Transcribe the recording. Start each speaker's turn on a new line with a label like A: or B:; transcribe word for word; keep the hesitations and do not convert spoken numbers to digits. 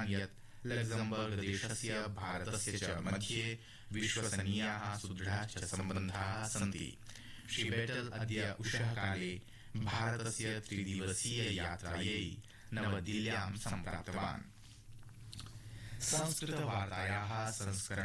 A: उक्तवान् यत् लग्जमबर्ग देशस्य भारतस्य च मध्ये विश्वसनीयाः सुदृढाः च सम्बन्धाः सन्ति। श्री बेटल अद्य उषः काले भारतस्य त्रिदिवसीय यात्रायै नवदिल्ल्यां सम्प्राप्तवान्। संस्कृतवार्तायाः संस्करण